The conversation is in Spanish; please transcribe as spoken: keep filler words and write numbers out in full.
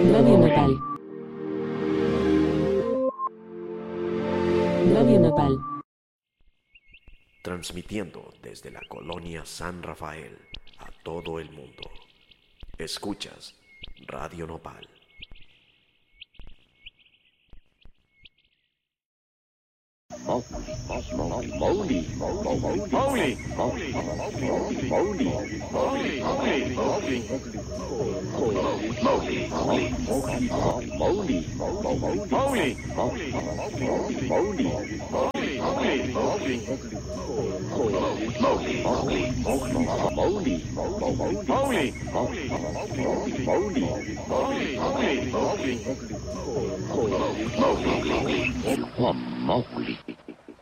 Radio Nopal. Radio Nopal. Transmitiendo desde la colonia San Rafael a todo el mundo. Escuchas Radio Nopal. Mowgli, Mowgli, Mowgli.